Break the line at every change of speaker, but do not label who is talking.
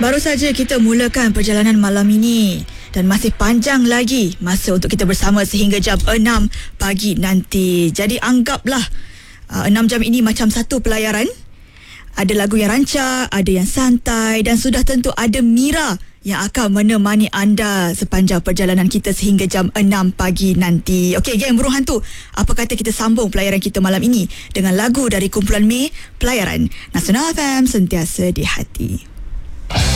Baru saja kita mulakan perjalanan malam ini dan masih panjang lagi masa untuk kita bersama sehingga jam 6 pagi nanti. Jadi anggaplah 6 jam ini macam satu pelayaran. Ada lagu yang rancak, ada yang santai dan sudah tentu ada Mira yang akan menemani anda sepanjang perjalanan kita sehingga jam 6 pagi nanti. Okey, geng burung hantu, apa kata kita sambung pelayaran kita malam ini dengan lagu dari kumpulan Mei, Pelayaran Nasional FM, sentiasa di hati.